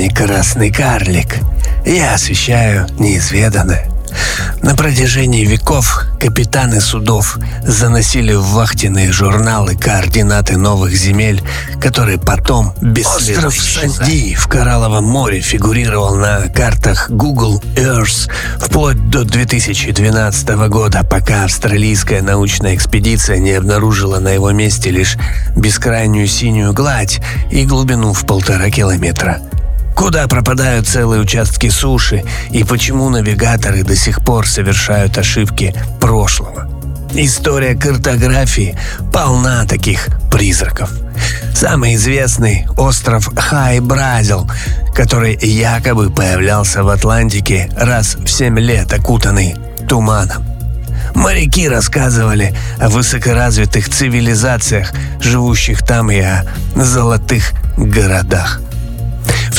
вами Красный Карлик. Я освещаю неизведанное. На протяжении веков капитаны судов заносили в вахтенные журналы координаты новых земель, которые потом бесследно исчезали. Остров Санди в Коралловом море фигурировал на картах Google Earth вплоть до 2012 года, пока австралийская научная экспедиция не обнаружила на его месте лишь бескрайнюю синюю гладь и глубину в 1,5 километра. Куда пропадают целые участки суши и почему навигаторы до сих пор совершают ошибки прошлого? История картографии полна таких призраков. Самый известный – остров Хай-Бразил, который якобы появлялся в Атлантике раз в 7 лет, окутанный туманом. Моряки рассказывали о высокоразвитых цивилизациях, живущих там, и о золотых городах. В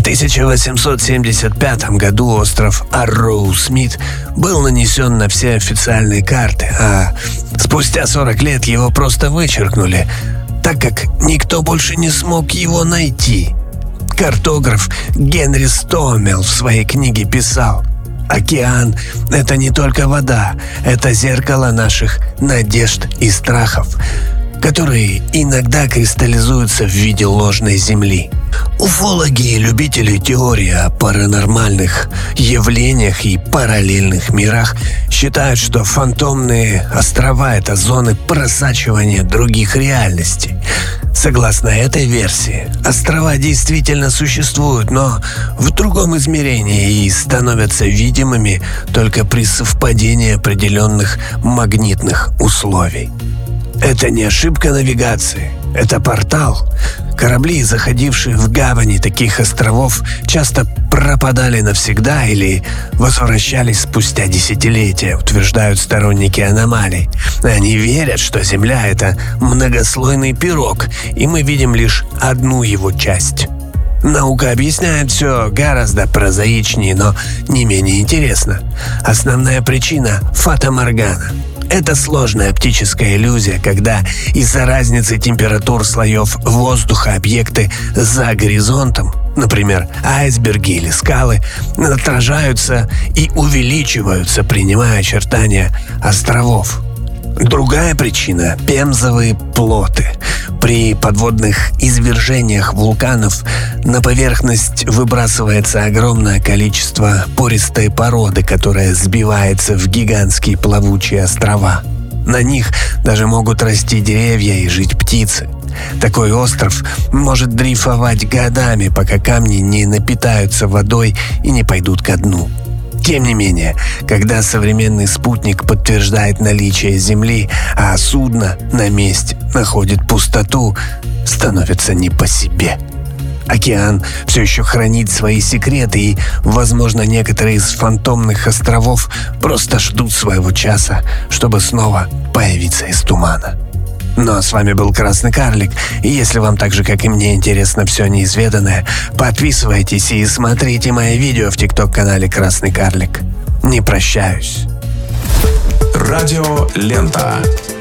1875 году остров Арроу-Смит был нанесен на все официальные карты, а спустя 40 лет его просто вычеркнули, так как никто больше не смог его найти. Картограф Генри Стомел в своей книге писал: «Океан – это не только вода, это зеркало наших надежд и страхов, которые иногда кристаллизуются в виде ложной земли». Уфологи и любители теории о паранормальных явлениях и параллельных мирах считают, что фантомные острова – это зоны просачивания других реальностей. Согласно этой версии, острова действительно существуют, но в другом измерении и становятся видимыми только при совпадении определенных магнитных условий. Это не ошибка навигации, это портал. Корабли, заходившие в гавани таких островов, часто пропадали навсегда или возвращались спустя десятилетия, утверждают сторонники аномалий. Они верят, что Земля – это многослойный пирог, и мы видим лишь одну его часть. Наука объясняет все гораздо прозаичнее, но не менее интересно. Основная причина – фатаморгана. Это сложная оптическая иллюзия, когда из-за разницы температур слоев воздуха объекты за горизонтом, например, айсберги или скалы, отражаются и увеличиваются, принимая очертания островов. Другая причина – пемзовые плоты. При подводных извержениях вулканов на поверхность выбрасывается огромное количество пористой породы, которая сбивается в гигантские плавучие острова. На них даже могут расти деревья и жить птицы. Такой остров может дрейфовать годами, пока камни не напитаются водой и не пойдут ко дну. Тем не менее, когда современный спутник подтверждает наличие Земли, а судно на месте находит пустоту, становится не по себе. Океан все еще хранит свои секреты, и, возможно, некоторые из фантомных островов просто ждут своего часа, чтобы снова появиться из тумана. Ну а с вами был Красный Карлик, и если вам так же, как и мне, интересно все неизведанное, подписывайтесь и смотрите мои видео в ТикТок-канале Красный Карлик. Не прощаюсь. Радио Лента.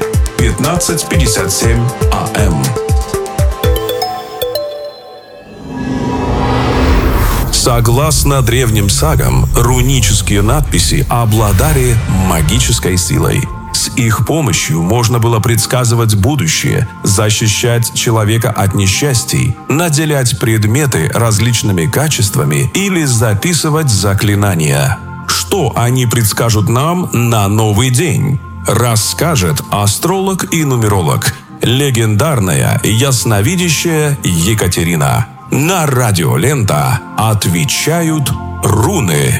15:57 АМ. Согласно древним сагам, рунические надписи обладали магической силой. С их помощью можно было предсказывать будущее, защищать человека от несчастий, наделять предметы различными качествами или записывать заклинания. Что они предскажут нам на новый день? Расскажет астролог и нумеролог, легендарная ясновидящая Екатерина. На Радио Лента отвечают руны.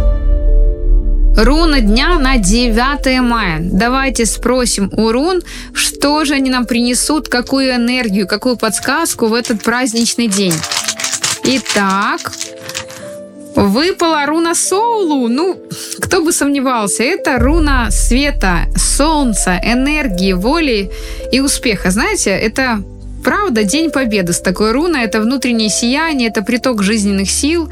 Руна дня на 9 мая. Давайте спросим у рун, что же они нам принесут, какую энергию, какую подсказку в этот праздничный день. Итак, выпала руна Соулу. Кто бы сомневался, это руна света, солнца, энергии, воли и успеха. Знаете, это правда, День Победы с такой руной. Это внутреннее сияние, это приток жизненных сил.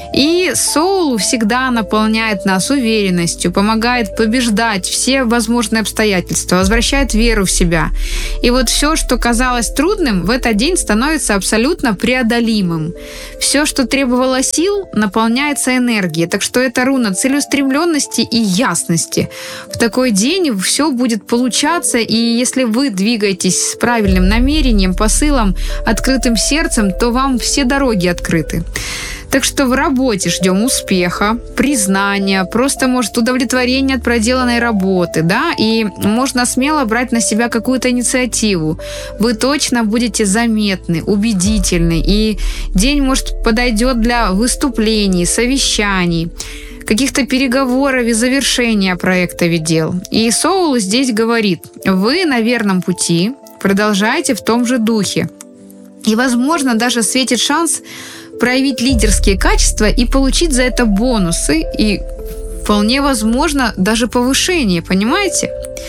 И Соулу всегда наполняет нас уверенностью, помогает побеждать все возможные обстоятельства, возвращает веру в себя. И вот все, что казалось трудным, в этот день становится абсолютно преодолимым. Все, что требовало сил, наполняется энергией. Так что это руна целеустремленности и ясности. В такой день все будет получаться, и если вы двигаетесь с правильным намерением, посылом, открытым сердцем, то вам все дороги открыты. Так что в работе ждем успеха, признания, просто, может, удовлетворения от проделанной работы, да, и можно смело брать на себя какую-то инициативу. Вы точно будете заметны, убедительны, и день, может, подойдет для выступлений, совещаний, каких-то переговоров и завершения проекта дел. И Соул здесь говорит: вы на верном пути, продолжайте в том же духе. И, возможно, даже светит шанс проявить лидерские качества и получить за это бонусы, и вполне возможно даже повышение, понимаете?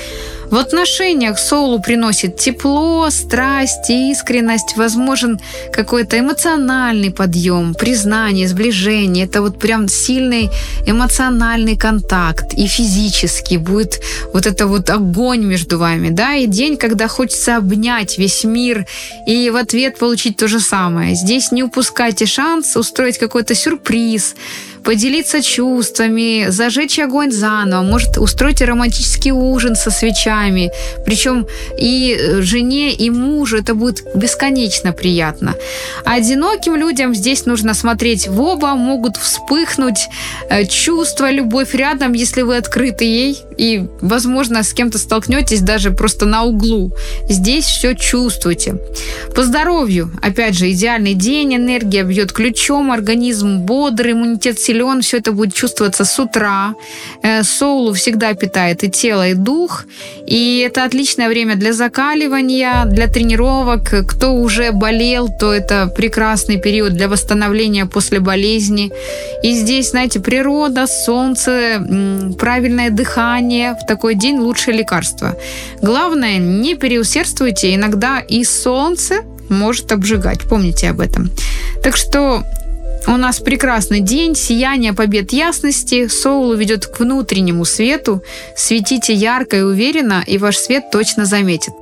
В отношениях Соулу приносит тепло, страсть, искренность, возможен какой-то эмоциональный подъем, признание, сближение. Это вот прям сильный эмоциональный контакт, и физически будет вот это вот огонь между вами, да, и день, когда хочется обнять весь мир и в ответ получить то же самое. Здесь не упускайте шанс устроить какой-то сюрприз, поделиться чувствами, зажечь огонь заново, может, устроить романтический ужин со свечами. Причем и жене, и мужу это будет бесконечно приятно. А одиноким людям здесь нужно смотреть в оба, могут вспыхнуть чувства, любовь рядом, если вы открыты ей, и, возможно, с кем-то столкнетесь даже просто на углу. Здесь все чувствуйте. По здоровью, опять же, идеальный день, энергия бьет ключом, организм бодрый, иммунитет силен, все это будет чувствоваться с утра. Соулу всегда питает и тело, и дух. И это отличное время для закаливания, для тренировок. Кто уже болел, то это прекрасный период для восстановления после болезни. И здесь, знаете, природа, солнце, правильное дыхание. В такой день лучшее лекарство. Главное, не переусердствуйте. Иногда и солнце может обжигать. Помните об этом. Так что у нас прекрасный день, сияние побед ясности. Соул ведет к внутреннему свету. Светите ярко и уверенно, и ваш свет точно заметит.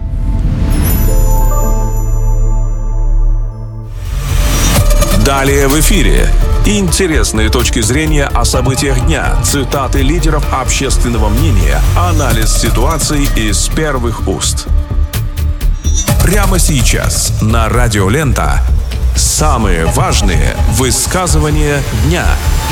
Далее в эфире. Интересные точки зрения о событиях дня, цитаты лидеров общественного мнения, анализ ситуации из первых уст. Прямо сейчас на Радио Лента самые важные высказывания дня.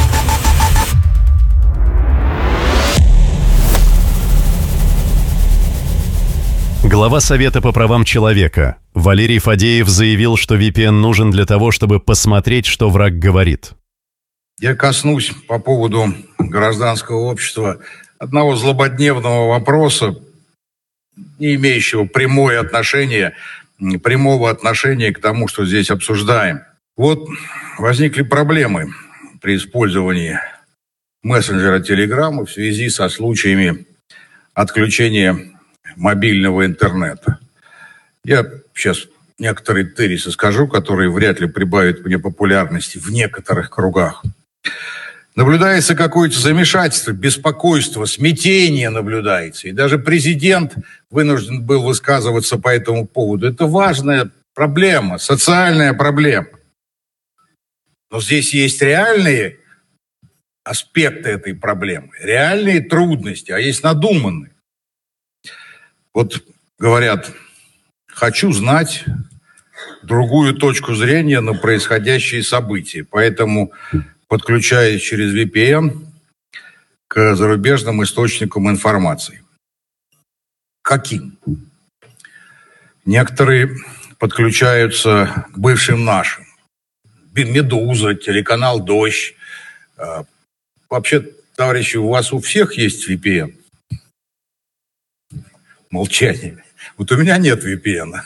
Глава Совета по правам человека Валерий Фадеев заявил, что VPN нужен для того, чтобы посмотреть, что враг говорит. Я коснусь по поводу гражданского общества одного злободневного вопроса, не имеющего прямого отношения к тому, что здесь обсуждаем. Вот возникли проблемы при использовании мессенджера Telegram в связи со случаями отключения мобильного интернета. Я сейчас некоторые тезисы скажу, которые вряд ли прибавят мне популярности в некоторых кругах. Наблюдается какое-то замешательство, беспокойство, смятение наблюдается. И даже президент вынужден был высказываться по этому поводу. Это важная проблема, социальная проблема. Но здесь есть реальные аспекты этой проблемы, реальные трудности, а есть надуманные. Вот говорят, хочу знать другую точку зрения на происходящие события, поэтому подключаясь через VPN к зарубежным источникам информации. Каким? Некоторые подключаются к бывшим нашим. «Медуза», телеканал «Дождь». Вообще, товарищи, у вас у всех есть VPN? Молчание. Вот у меня нет VPN.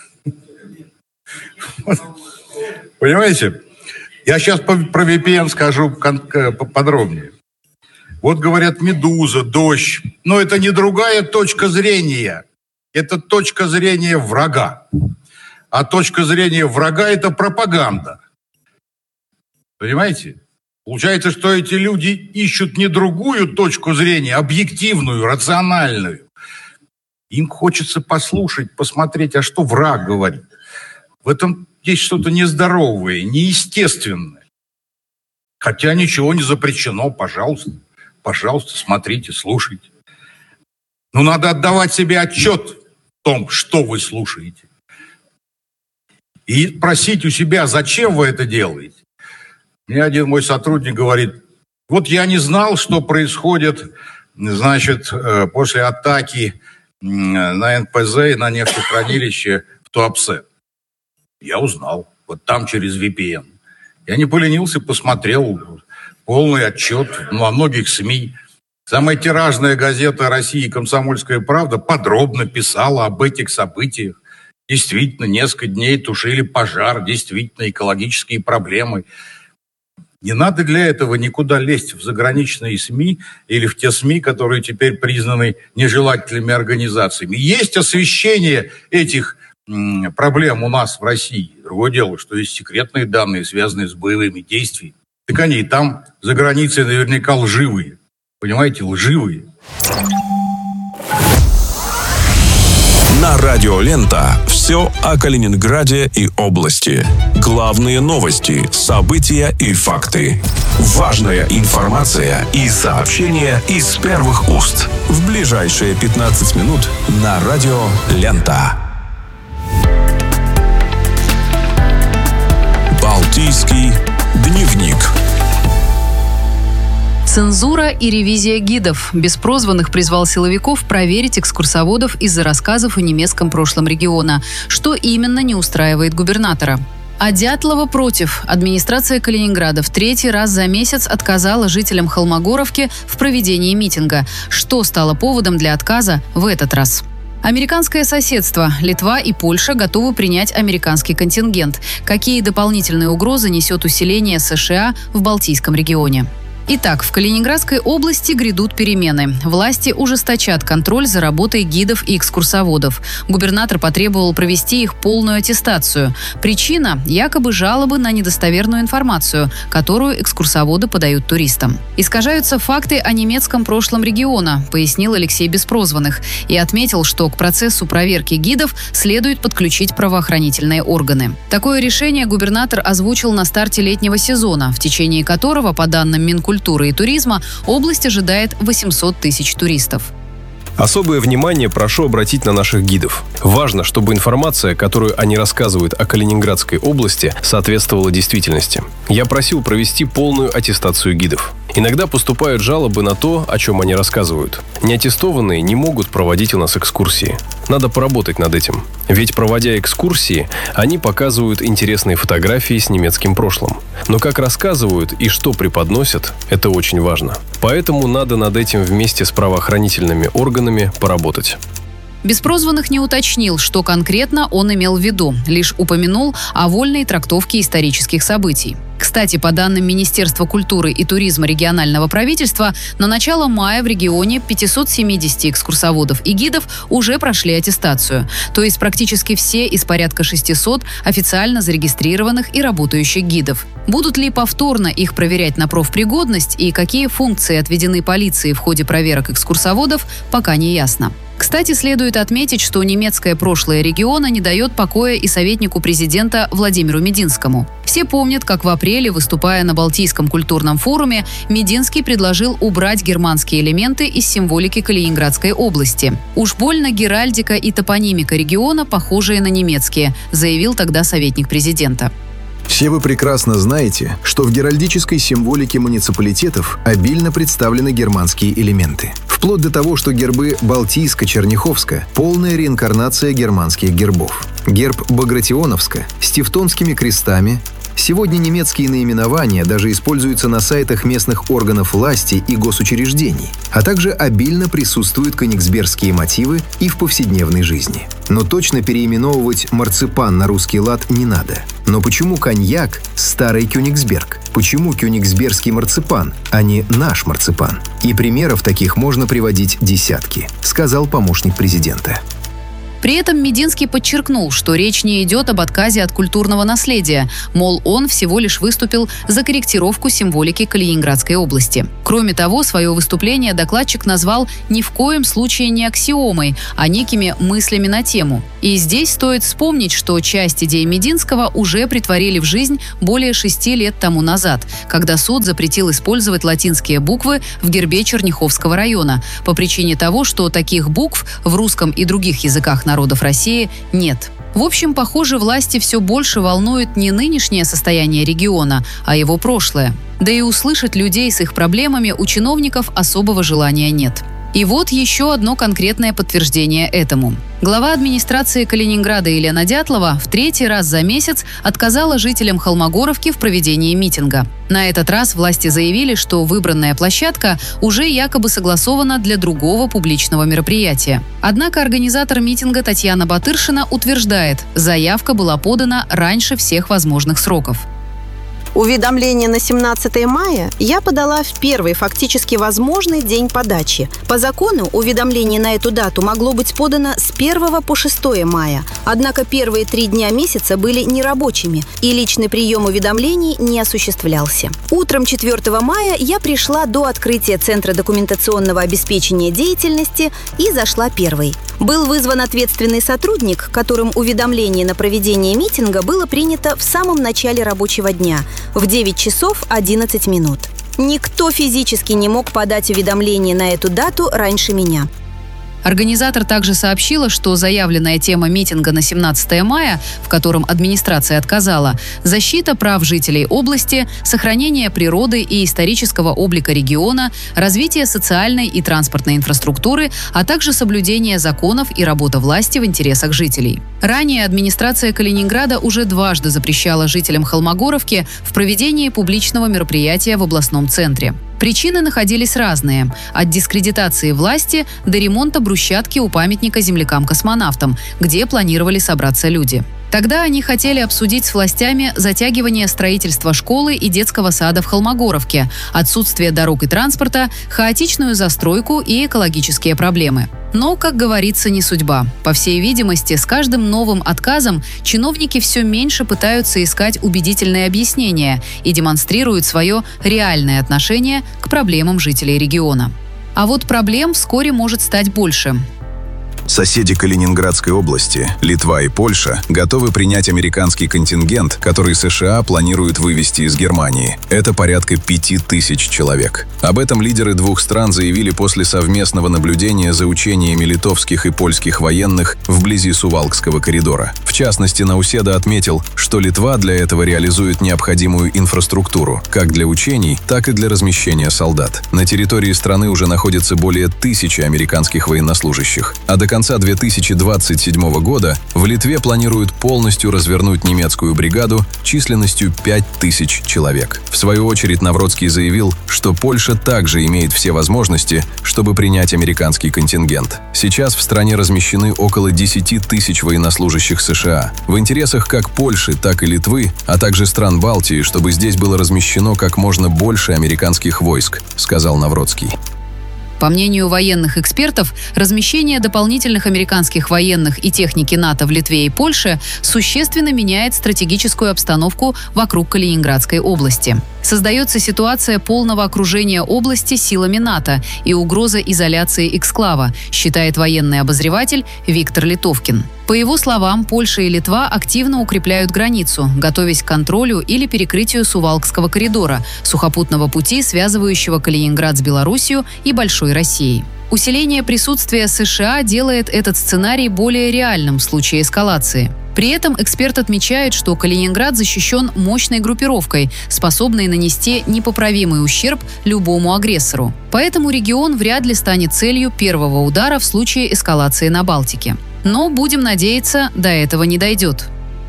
Понимаете? Я сейчас про VPN скажу подробнее. Вот говорят «Медуза», «Дождь». Но это не другая точка зрения. Это точка зрения врага. а точка зрения врага – это пропаганда. Понимаете? Получается, что эти люди ищут не другую точку зрения, объективную, рациональную. Им хочется послушать, посмотреть, а что враг говорит. В этом есть что-то нездоровое, неестественное. Хотя ничего не запрещено, пожалуйста. Пожалуйста, смотрите, слушайте. Но надо отдавать себе отчет в том, что вы слушаете. И просить у себя, зачем вы это делаете. Мне один мой сотрудник говорит, вот я не знал, что происходит, значит, после атаки на НПЗ и на нефтехранилище в Туапсе. Я узнал, вот там через VPN. Я не поленился, посмотрел полный отчет во многих СМИ. Самая тиражная газета России «Комсомольская правда» подробно писала об этих событиях. Действительно, несколько дней тушили пожар, действительно, экологические проблемы. Не надо для этого никуда лезть в заграничные СМИ или в те СМИ, которые теперь признаны нежелательными организациями. Есть освещение этих проблем у нас в России. Другое дело, что есть секретные данные, связанные с боевыми действиями. Так они и там, за границей, наверняка лживые. Понимаете, лживые. На радио «Лента» все о Калининграде и области. Главные новости, события и факты. Важная информация и сообщения из первых уст. В ближайшие 15 минут на радио «Лента». Балтийский дневник. Цензура и ревизия гидов. Беспрозванных призвал силовиков проверить экскурсоводов из-за рассказов о немецком прошлом региона. Что именно не устраивает губернатора? А Дятлова против. Администрация Калининграда в 3-й раз за месяц отказала жителям Холмогоровки в проведении митинга. Что стало поводом для отказа в этот раз? Американское соседство. Литва и Польша готовы принять американский контингент. Какие дополнительные угрозы несет усиление США в Балтийском регионе? Итак, в Калининградской области грядут перемены. Власти ужесточат контроль за работой гидов и экскурсоводов. Губернатор потребовал провести их полную аттестацию. Причина – якобы жалобы на недостоверную информацию, которую экскурсоводы подают туристам. Искажаются факты о немецком прошлом региона, пояснил Алексей Беспрозванных, и отметил, что к процессу проверки гидов следует подключить правоохранительные органы. Такое решение губернатор озвучил на старте летнего сезона, в течение которого, по данным Минкультуры и туризма, область ожидает 800 тысяч туристов. Особое внимание прошу обратить на наших гидов. Важно, чтобы информация, которую они рассказывают о Калининградской области, соответствовала действительности. Я просил провести полную аттестацию гидов. Иногда поступают жалобы на то, о чем они рассказывают. Неаттестованные не могут проводить у нас экскурсии. Надо поработать над этим. Ведь, проводя экскурсии, они показывают интересные фотографии с немецким прошлым. Но как рассказывают и что преподносят, это очень важно. Поэтому надо над этим вместе с правоохранительными органами поработать. Беспрозванных не уточнил, что конкретно он имел в виду, лишь упомянул о вольной трактовке исторических событий. Кстати, по данным Министерства культуры и туризма регионального правительства, на начало мая в регионе 570 экскурсоводов и гидов уже прошли аттестацию. То есть практически все из порядка 600 официально зарегистрированных и работающих гидов. Будут ли повторно их проверять на профпригодность и какие функции отведены полиции в ходе проверок экскурсоводов, пока не ясно. Кстати, следует отметить, что немецкое прошлое региона не дает покоя и советнику президента Владимиру Мединскому. Все помнят, как в апреле, выступая на Балтийском культурном форуме, Мединский предложил убрать германские элементы из символики Калининградской области. «Уж больно геральдика и топонимика региона похожие на немецкие», заявил тогда советник президента. Все вы прекрасно знаете, что в геральдической символике муниципалитетов обильно представлены германские элементы. Вплоть до того, что гербы Балтийско-Черняховска – полная реинкарнация германских гербов. Герб Багратионовска с тевтонскими крестами. Сегодня немецкие наименования даже используются на сайтах местных органов власти и госучреждений, а также обильно присутствуют кёнигсбергские мотивы и в повседневной жизни. Но точно переименовывать марципан на русский лад не надо. Но почему коньяк – старый Кёнигсберг? Почему кёнигсбергский марципан, а не наш марципан? И примеров таких можно приводить десятки, сказал помощник президента. При этом Мединский подчеркнул, что речь не идет об отказе от культурного наследия, мол, он всего лишь выступил за корректировку символики Калининградской области. Кроме того, свое выступление докладчик назвал ни в коем случае не аксиомой, а некими мыслями на тему. И здесь стоит вспомнить, что часть идей Мединского уже притворили в жизнь более 6 лет тому назад, когда суд запретил использовать латинские буквы в гербе Черняховского района по причине того, что таких букв в русском и других языках народов России нет. В общем, похоже, власти все больше волнует не нынешнее состояние региона, а его прошлое. Да и услышать людей с их проблемами у чиновников особого желания нет. И вот еще одно конкретное подтверждение этому. Глава администрации Калининграда Елена Дятлова в 3-й раз за месяц отказала жителям Холмогоровки в проведении митинга. На этот раз власти заявили, что выбранная площадка уже якобы согласована для другого публичного мероприятия. Однако организатор митинга Татьяна Батыршина утверждает, заявка была подана раньше всех возможных сроков. Уведомление на 17 мая я подала в первый фактически возможный день подачи. По закону уведомление на эту дату могло быть подано с 1 по 6 мая. Однако первые 3 дня месяца были нерабочими, и личный прием уведомлений не осуществлялся. Утром 4 мая я пришла до открытия Центра документационного обеспечения деятельности и зашла первой. Был вызван ответственный сотрудник, которым уведомление на проведение митинга было принято в самом начале рабочего дня – в 9 часов 11 минут. Никто физически не мог подать уведомление на эту дату раньше меня. Организатор также сообщила, что заявленная тема митинга на 17 мая, в котором администрация отказала, защита прав жителей области, сохранение природы и исторического облика региона, развитие социальной и транспортной инфраструктуры, а также соблюдение законов и работа власти в интересах жителей. Ранее администрация Калининграда уже дважды запрещала жителям Холмогоровки в проведении публичного мероприятия в областном центре. Причины находились разные – от дискредитации власти до ремонта брусчатки у памятника землякам-космонавтам, где планировали собраться люди. Тогда они хотели обсудить с властями затягивание строительства школы и детского сада в Холмогоровке, отсутствие дорог и транспорта, хаотичную застройку и экологические проблемы. Но, как говорится, не судьба. По всей видимости, с каждым новым отказом чиновники все меньше пытаются искать убедительные объяснения и демонстрируют свое реальное отношение к проблемам жителей региона. А вот проблем вскоре может стать больше. Соседи Калининградской области, Литва и Польша, готовы принять американский контингент, который США планируют вывести из Германии. Это порядка 5000 человек. Об этом лидеры двух стран заявили после совместного наблюдения за учениями литовских и польских военных вблизи Сувалкского коридора. В частности, Науседа отметил, что Литва для этого реализует необходимую инфраструктуру, как для учений, так и для размещения солдат. На территории страны уже находится более 1000 американских военнослужащих, а до конца 2027 года в Литве планируют полностью развернуть немецкую бригаду численностью 5000 человек. В свою очередь Навроцкий заявил, что Польша также имеет все возможности, чтобы принять американский контингент. Сейчас в стране размещены около 10 тысяч военнослужащих США. В интересах как Польши, так и Литвы, а также стран Балтии, чтобы здесь было размещено как можно больше американских войск, сказал Навроцкий. По мнению военных экспертов, размещение дополнительных американских военных и техники НАТО в Литве и Польше существенно меняет стратегическую обстановку вокруг Калининградской области. Создается ситуация полного окружения области силами НАТО и угроза изоляции эксклава, считает военный обозреватель Виктор Литовкин. По его словам, Польша и Литва активно укрепляют границу, готовясь к контролю или перекрытию Сувалкского коридора, сухопутного пути, связывающего Калининград с Белоруссией и Большой Россией. Усиление присутствия США делает этот сценарий более реальным в случае эскалации. При этом эксперт отмечает, что Калининград защищен мощной группировкой, способной нанести непоправимый ущерб любому агрессору. Поэтому регион вряд ли станет целью первого удара в случае эскалации на Балтике. Но, будем надеяться, до этого не дойдет.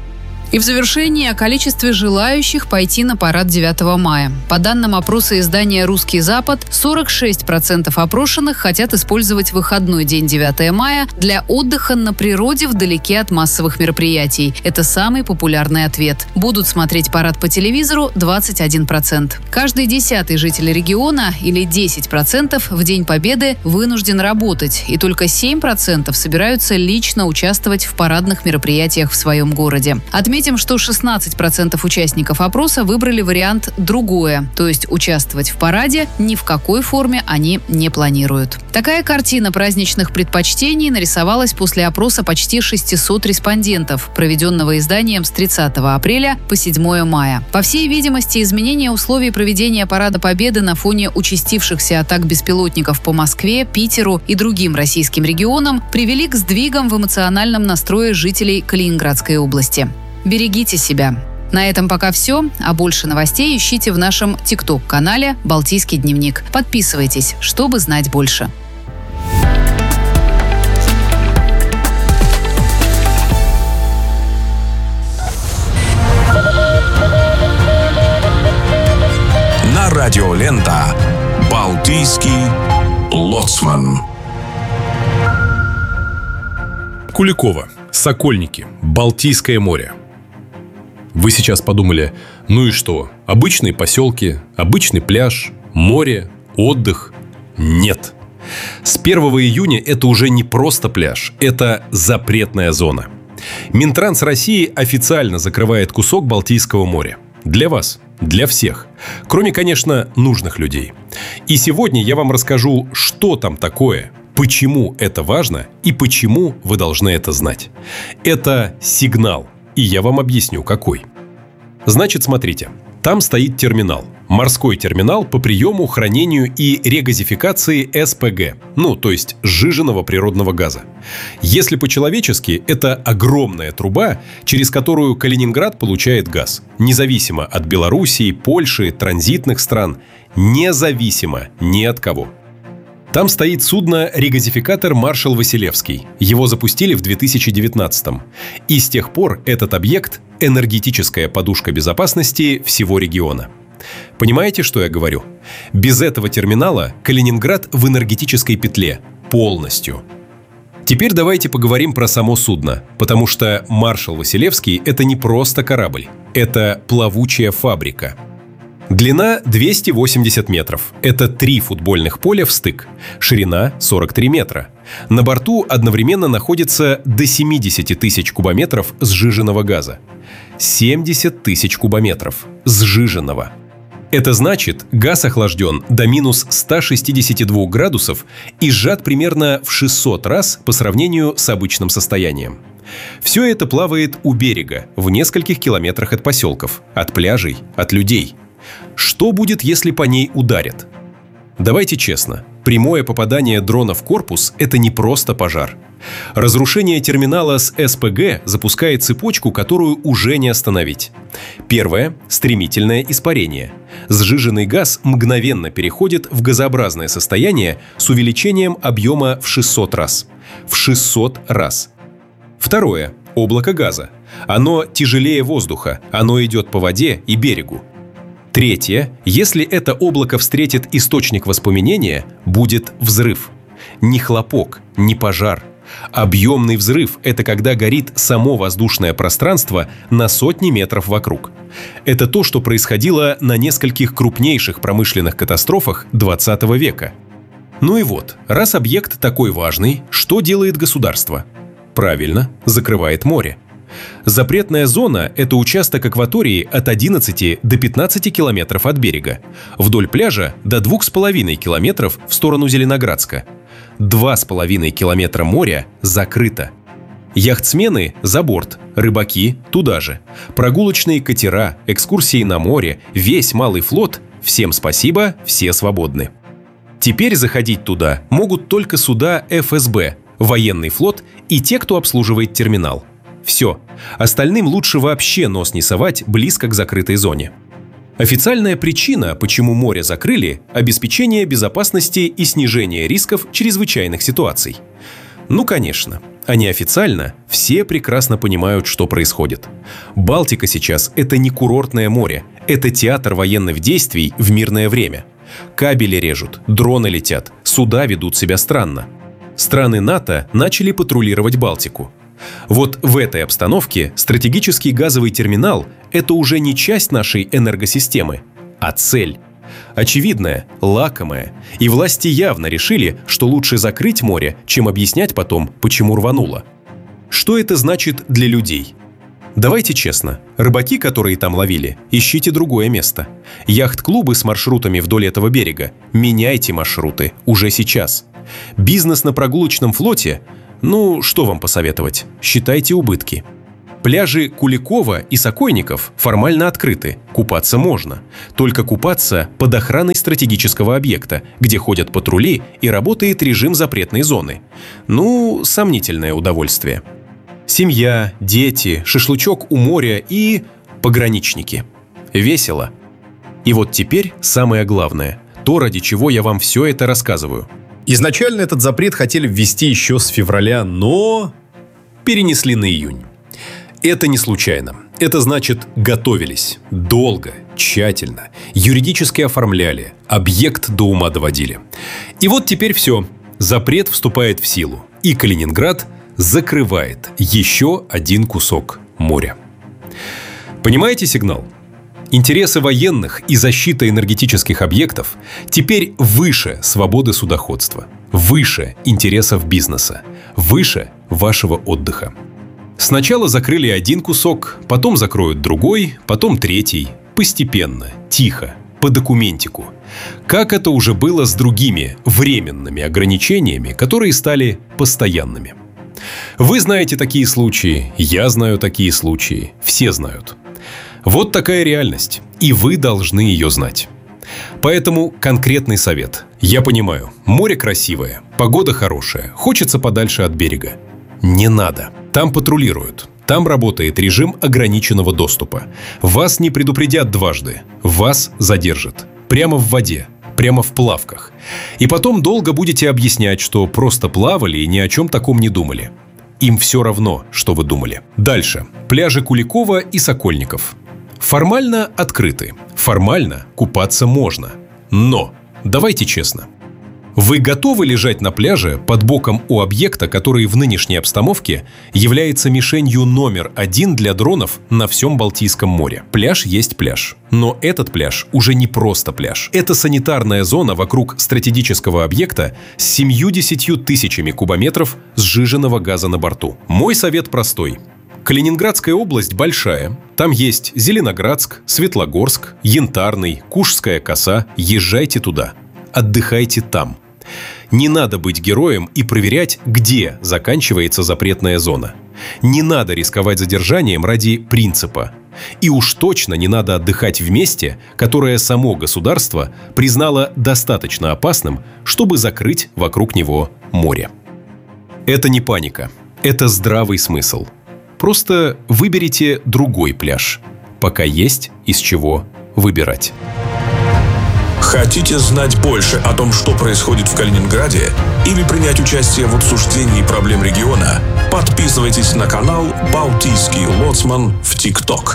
И в завершение о количестве желающих пойти на парад 9 мая. По данным опроса издания «Русский Запад», 46% опрошенных хотят использовать выходной день 9 мая для отдыха на природе вдалеке от массовых мероприятий. Это самый популярный ответ. Будут смотреть парад по телевизору 21%. Каждый 10-й житель региона, или 10%, в День Победы вынужден работать, и только 7% собираются лично участвовать в парадных мероприятиях в своем городе. Отметим, что 16% участников опроса выбрали вариант «другое», то есть участвовать в параде ни в какой форме они не планируют. Такая картина праздничных предпочтений нарисовалась после опроса почти 600 респондентов, проведенного изданием с 30 апреля по 7 мая. По всей видимости, изменение условий проведения Парада Победы на фоне участившихся атак беспилотников по Москве, Питеру и другим российским регионам привели к сдвигам в эмоциональном настрое жителей Калининградской области. Берегите себя. На этом пока все, а больше новостей ищите в нашем ТикТок-канале «Балтийский дневник». Подписывайтесь, чтобы знать больше. На радио «Лента» «Балтийский лоцман». Куликово, Сокольники, Балтийское море. Вы сейчас подумали, ну и что? Обычные поселки, обычный пляж, море, отдых? Нет. С 1 июня это уже не просто пляж, это запретная зона. Минтранс России официально закрывает кусок Балтийского моря. Для вас, для всех. Кроме, конечно, нужных людей. И сегодня я вам расскажу, что там такое, почему это важно и почему вы должны это знать. Это сигнал. И я вам объясню, какой. Значит, смотрите. Там стоит терминал. Морской терминал по приему, хранению и регазификации СПГ. То есть сжиженного природного газа. Если по-человечески, это огромная труба, через которую Калининград получает газ. Независимо от Белоруссии, Польши, транзитных стран. Независимо ни от кого. Там стоит судно-регазификатор «Маршал Василевский». Его запустили в 2019-м. И с тех пор этот объект – энергетическая подушка безопасности всего региона. Понимаете, что я говорю? Без этого терминала Калининград в энергетической петле. Полностью. Теперь давайте поговорим про само судно, потому что «Маршал Василевский» – это не просто корабль. Это плавучая фабрика. Длина 280 метров. Это 3 футбольных поля в стык. Ширина 43 метра. На борту одновременно находится до 70 тысяч кубометров сжиженного газа. 70 тысяч кубометров сжиженного. Это значит, газ охлажден до минус 162 градусов и сжат примерно в 600 раз по сравнению с обычным состоянием. Все это плавает у берега, в нескольких километрах от поселков, от пляжей, от людей. Что будет, если по ней ударят? Давайте честно, прямое попадание дрона в корпус – это не просто пожар. Разрушение терминала с СПГ запускает цепочку, которую уже не остановить. Первое – стремительное испарение. Сжиженный газ мгновенно переходит в газообразное состояние с увеличением объема в 600 раз. В 600 раз. Второе – облако газа. Оно тяжелее воздуха, оно идет по воде и берегу. Третье. Если это облако встретит источник воспламенения, будет взрыв. Не хлопок, не пожар. Объемный взрыв – это когда горит само воздушное пространство на сотни метров вокруг. Это то, что происходило на нескольких крупнейших промышленных катастрофах 20 века. Ну и вот, раз объект такой важный, что делает государство? Правильно, закрывает море. Запретная зона – это участок акватории от 11 до 15 километров от берега. Вдоль пляжа до 2,5 километров в сторону Зеленоградска. 2,5 километра моря закрыто. Яхтсмены – за борт, рыбаки – туда же. Прогулочные катера, экскурсии на море, весь малый флот – всем спасибо, все свободны. Теперь заходить туда могут только суда ФСБ, военный флот и те, кто обслуживает терминал. Все. Остальным лучше вообще нос не совать близко к закрытой зоне. Официальная причина, почему море закрыли – обеспечение безопасности и снижение рисков чрезвычайных ситуаций. Ну, конечно. а неофициально все прекрасно понимают, что происходит. Балтика сейчас – это не курортное море, это театр военных действий в мирное время. Кабели режут, дроны летят, суда ведут себя странно. Страны НАТО начали патрулировать Балтику. Вот в этой обстановке стратегический газовый терминал – это уже не часть нашей энергосистемы, а цель. Очевидная, лакомая, и власти явно решили, что лучше закрыть море, чем объяснять потом, почему рвануло. Что это значит для людей? Давайте честно, рыбаки, которые там ловили, ищите другое место. Яхт-клубы с маршрутами вдоль этого берега, меняйте маршруты уже сейчас. Бизнес на прогулочном флоте, ну, что вам посоветовать, считайте убытки. Пляжи Куликова и Сокольников формально открыты, купаться можно. Только купаться под охраной стратегического объекта, где ходят патрули и работает режим запретной зоны. Ну, сомнительное удовольствие. Семья, дети, шашлычок у моря и пограничники. Весело. И вот теперь самое главное, то, ради чего я вам все это рассказываю. Изначально этот запрет хотели ввести еще с февраля, но перенесли на июнь. Это не случайно. Это значит, готовились. Долго, тщательно. Юридически оформляли. Объект до ума доводили. И вот теперь все. Запрет вступает в силу. И Калининград закрывает еще один кусок моря. Понимаете сигнал? Интересы военных и защита энергетических объектов теперь выше свободы судоходства, выше интересов бизнеса, выше вашего отдыха. Сначала закрыли один кусок, потом закроют другой, потом третий. Постепенно, тихо, по документику. Как это уже было с другими временными ограничениями, которые стали постоянными. Вы знаете такие случаи, я знаю такие случаи, все знают. Вот такая реальность, и вы должны ее знать. Поэтому конкретный совет. Я понимаю, море красивое, погода хорошая, хочется подальше от берега. Не надо. Там патрулируют. Там работает режим ограниченного доступа. Вас не предупредят дважды. Вас задержат. Прямо в воде. Прямо в плавках. И потом долго будете объяснять, что просто плавали и ни о чем таком не думали. Им все равно, что вы думали. Дальше. Пляжи Куликова и Сокольников. Формально открыты. Формально купаться можно. Но, давайте честно. Вы готовы лежать на пляже под боком у объекта, который в нынешней обстановке является мишенью номер 1 для дронов на всем Балтийском море? Пляж есть пляж. Но этот пляж уже не просто пляж. Это санитарная зона вокруг стратегического объекта с 70 тысячами кубометров сжиженного газа на борту. Мой совет простой. Калининградская область большая. Там есть Зеленоградск, Светлогорск, Янтарный, Кушская коса. Езжайте туда. Отдыхайте там. Не надо быть героем и проверять, где заканчивается запретная зона. Не надо рисковать задержанием ради принципа. И уж точно не надо отдыхать в месте, которое само государство признало достаточно опасным, чтобы закрыть вокруг него море. Это не паника. Это здравый смысл. Просто выберите другой пляж, пока есть из чего выбирать. Хотите знать больше о том, что происходит в Калининграде, или принять участие в обсуждении проблем региона? Подписывайтесь на канал «Балтийский лоцман» в ТикТок.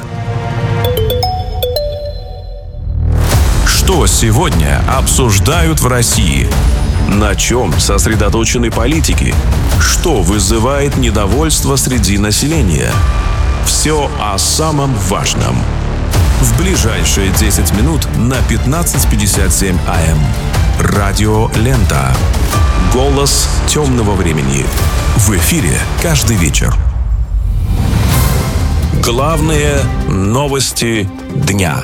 Что сегодня обсуждают в России? На чем сосредоточены политики? Что вызывает недовольство среди населения? Все о самом важном. В ближайшие 10 минут на 15:57 АМ. Радио Лента. Голос темного времени. В эфире каждый вечер. Главные новости дня.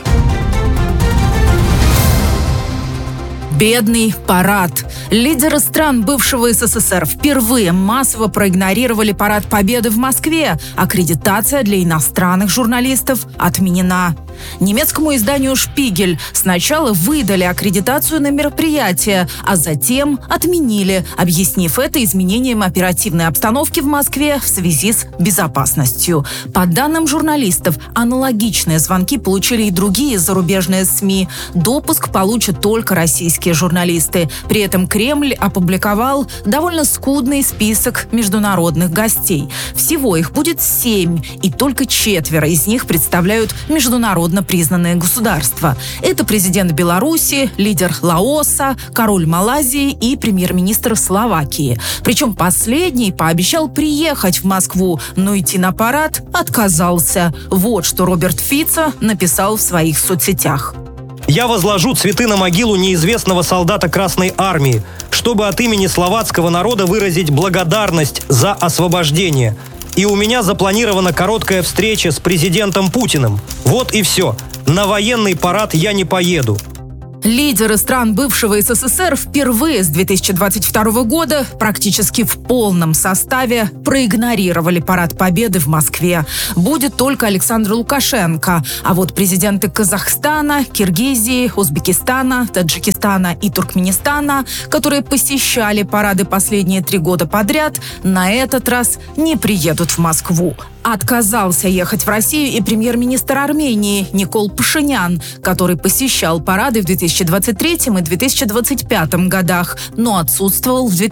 Бедный парад. Лидеры стран бывшего СССР впервые массово проигнорировали парад Победы в Москве. Аккредитация для иностранных журналистов отменена. Немецкому изданию «Шпигель» сначала выдали аккредитацию на мероприятие, а затем отменили, объяснив это изменением оперативной обстановки в Москве в связи с безопасностью. По данным журналистов, аналогичные звонки получили и другие зарубежные СМИ. Допуск получат только российские журналисты. При этом Кремль опубликовал довольно скудный список международных гостей. Всего их будет 7, и только 4 из них представляют международно признанные государства. Это президент Беларуси, лидер Лаоса, король Малайзии и премьер-министр Словакии. Причем последний пообещал приехать в Москву, но идти на парад отказался. Вот что Роберт Фицо написал в своих соцсетях. «Я возложу цветы на могилу неизвестного солдата Красной Армии, чтобы от имени словацкого народа выразить благодарность за освобождение. И у меня запланирована короткая встреча с президентом Путиным. Вот и все. На военный парад я не поеду». Лидеры стран бывшего СССР впервые с 2022 года практически в полном составе проигнорировали парад Победы в Москве. Будет только Александр Лукашенко. А вот президенты Казахстана, Киргизии, Узбекистана, Таджикистана и Туркменистана, которые посещали парады последние 3 года подряд, на этот раз не приедут в Москву. Отказался ехать в Россию и премьер-министр Армении Никол Пашинян, который посещал парады в 2023 и 2025 годах, но отсутствовал в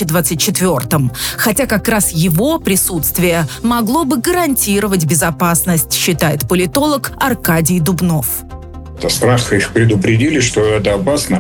2024. Хотя как раз его присутствие могло бы гарантировать безопасность, считает политолог Аркадий Дубнов. Страх их предупредили, что это опасно,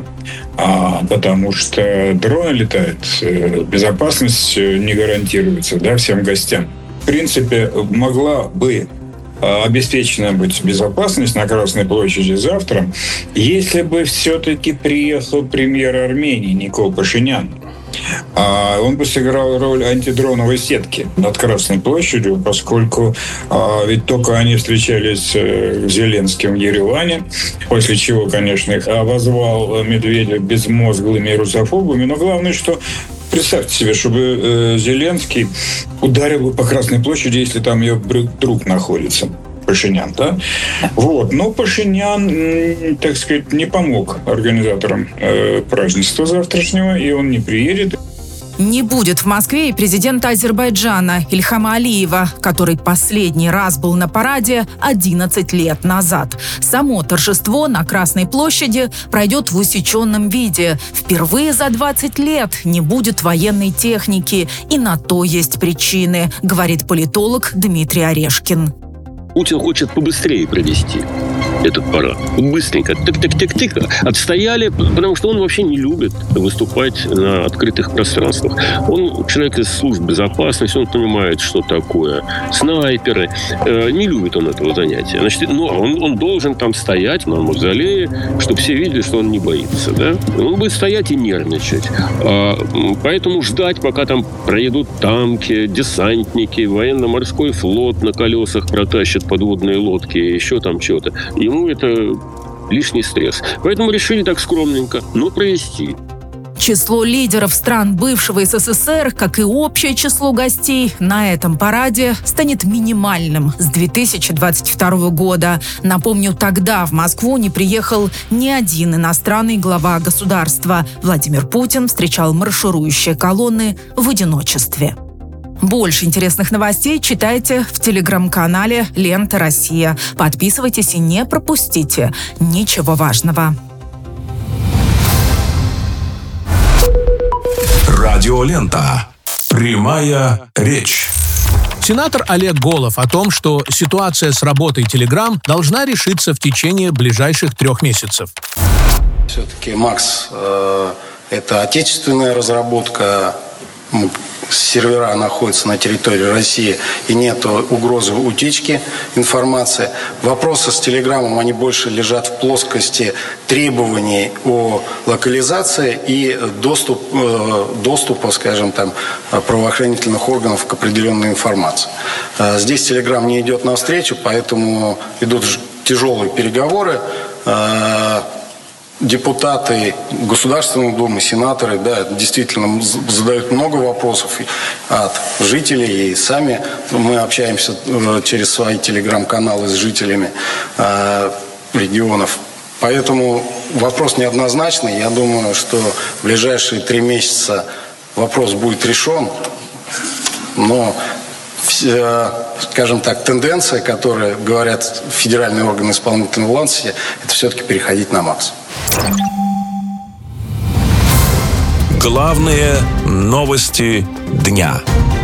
потому что дроны летают, безопасность не гарантируется, всем гостям. В принципе, могла бы обеспечена быть безопасность на Красной площади завтра, если бы все-таки приехал премьер Армении Никол Пашинян. Он бы сыграл роль антидроновой сетки над Красной площадью, поскольку ведь только они встречались с Зеленским в Ереване, после чего, конечно, их обозвал Медведев безмозглыми русофобами, но главное, что представьте себе, чтобы Зеленский ударил бы по Красной площади, если там ее друг находится. Пашинян, Но Пашинян, так сказать, не помог организаторам празднества завтрашнего, и он не приедет. Не будет в Москве и президента Азербайджана Ильхама Алиева, который последний раз был на параде 11 лет назад. Само торжество на Красной площади пройдет в усеченном виде. Впервые за 20 лет не будет военной техники, и на то есть причины, говорит политолог Дмитрий Орешкин. Путин хочет побыстрее провести этот парад. Быстренько. Тык-тык-тык-тык. Отстояли, потому что он вообще не любит выступать на открытых пространствах. Он человек из служб безопасности, он понимает, что такое снайперы. Не любит он этого занятия. Значит, он должен там стоять на мавзолее, чтобы все видели, что он не боится. Он будет стоять и нервничать. Поэтому ждать, пока там проедут танки, десантники, военно-морской флот на колесах протащат подводные лодки, еще там что-то. Ему это лишний стресс. Поэтому решили так скромненько, но провести. Число лидеров стран бывшего СССР, как и общее число гостей, на этом параде станет минимальным с 2022 года. Напомню, тогда в Москву не приехал ни один иностранный глава государства. Владимир Путин встречал марширующие колонны в одиночестве. Больше интересных новостей читайте в телеграм-канале «Лента Россия». Подписывайтесь и не пропустите ничего важного. Радиолента. Прямая речь. Сенатор Олег Голов о том, что ситуация с работой Telegram должна решиться в течение ближайших 3 месяцев. Все-таки Макс это отечественная разработка. Сервера находятся на территории России и нет угрозы утечки информации. Вопросы с Телеграмом, они больше лежат в плоскости требований о локализации и доступа, скажем, правоохранительных органов к определенной информации. Здесь Телеграм не идет навстречу, поэтому идут тяжелые переговоры. Депутаты Государственной Думы, сенаторы, действительно задают много вопросов от жителей, и сами мы общаемся через свои телеграм-каналы с жителями. регионов. Поэтому вопрос неоднозначный. Я думаю, что в ближайшие 3 месяца вопрос будет решен. Но, скажем так, тенденция, которая говорят федеральные органы исполнительной власти, это все-таки переходить на МАКС. Главные новости дня.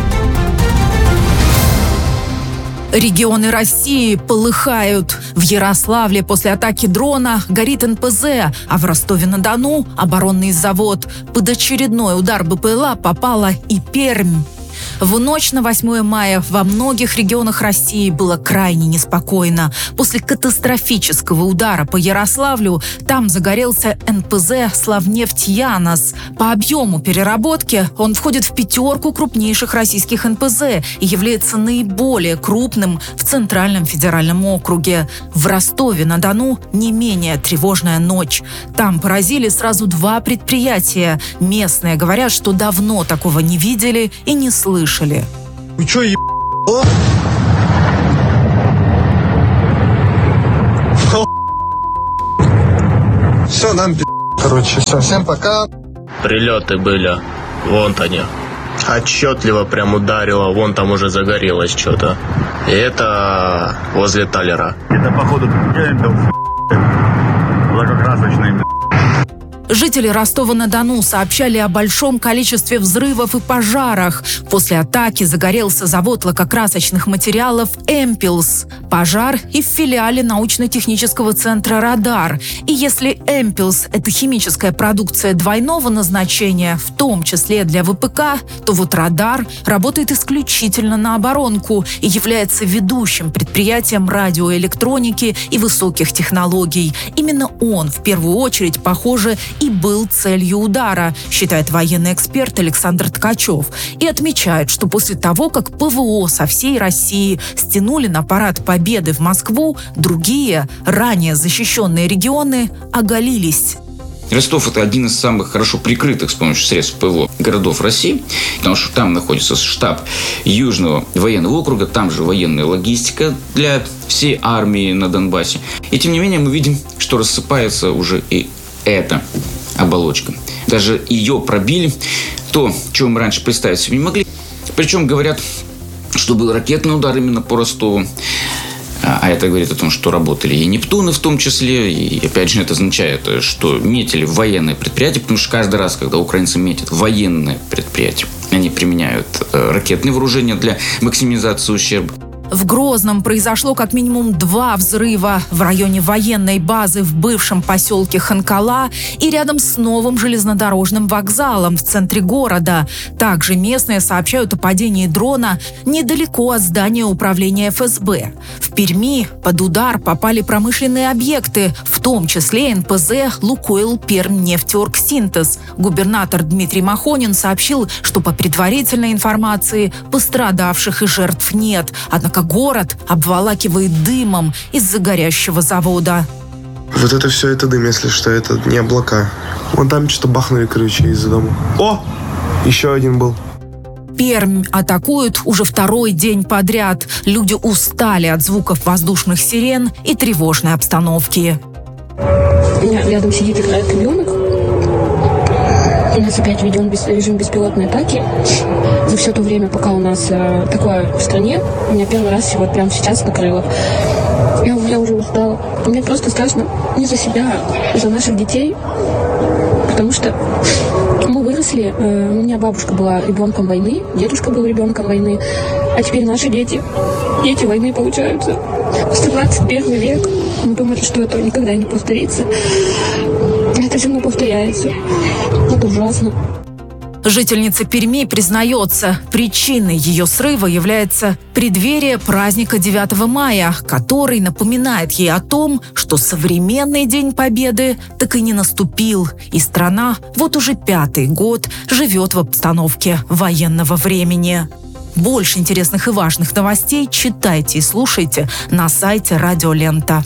Регионы России полыхают. В Ярославле после атаки дрона горит НПЗ, а в Ростове-на-Дону оборонный завод. Под очередной удар БПЛА попала и Пермь. В ночь на 8 мая во многих регионах России было крайне неспокойно. После катастрофического удара по Ярославлю там загорелся НПЗ «Славнефть Янос». По объему переработки он входит в 5 крупнейших российских НПЗ и является наиболее крупным в Центральном федеральном округе. В Ростове-на-Дону не менее тревожная ночь. Там поразили сразу 2 предприятия. Местные говорят, что давно такого не видели и не слышали. Вы чё, Все, нам короче, все, всем пока. Прилеты были, вон они. Отчетливо прям ударило, вон там уже загорелось что-то. И это возле Талера. Это, походу, лакокрасочный. Жители Ростова-на-Дону сообщали о большом количестве взрывов и пожарах. После атаки загорелся завод лакокрасочных материалов «Эмпилс». Пожар и в филиале научно-технического центра «Радар». И если «Эмпилс» — это химическая продукция двойного назначения, в том числе для ВПК, то вот «Радар» работает исключительно на оборонку и является ведущим предприятием радиоэлектроники и высоких технологий. Именно он, в первую очередь, похоже, и был целью удара, считает военный эксперт Александр Ткачев. И отмечает, что после того, как ПВО со всей России стянули на парад Победы в Москву, другие, ранее защищенные регионы оголились. Ростов – это один из самых хорошо прикрытых с помощью средств ПВО городов России, потому что там находится штаб Южного военного округа, там же военная логистика для всей армии на Донбассе. И тем не менее мы видим, что рассыпается уже и эта оболочка. Даже ее пробили. То, чего мы раньше представить себе не могли. Причем говорят, что был ракетный удар именно по Ростову. А это говорит о том, что работали и «Нептуны» в том числе. И опять же это означает, что метили в военное предприятие, потому что каждый раз, когда украинцы метят военное предприятие, они применяют ракетные вооружения для максимизации ущерба. В Грозном произошло как минимум 2 взрыва в районе военной базы в бывшем поселке Ханкала и рядом с новым железнодорожным вокзалом в центре города. Также местные сообщают о падении дрона недалеко от здания управления ФСБ. В Перми под удар попали промышленные объекты, в том числе НПЗ «Лукойл Пермнефтеоргсинтез». Губернатор Дмитрий Махонин сообщил, что по предварительной информации пострадавших и жертв нет, однако город обволакивает дымом из-за горящего завода. Вот это все, это дым, если что, это не облака. Вон там что-то бахнули, короче, из-за дома. О! Еще один был. Пермь атакуют уже 2-й день подряд. Люди устали от звуков воздушных сирен и тревожной обстановки. У меня рядом сидит, играет ребенок. У нас опять введен режим беспилотной атаки. За все то время, пока у нас такое в стране, у меня первый раз вот прямо сейчас накрыло. Я уже устала. Мне просто страшно не за себя, а за наших детей. Потому что мы выросли, у меня бабушка была ребенком войны, дедушка был ребенком войны, а теперь наши дети войны получаются. 21 век. Мы думали, что это никогда не повторится. Это все равно повторяется. Это ужасно. Жительница Перми признается, причиной ее срыва является преддверие праздника 9 мая, который напоминает ей о том, что современный День Победы так и не наступил, и страна вот уже 5-й год живет в обстановке военного времени. Больше интересных и важных новостей читайте и слушайте на сайте Радио Лента.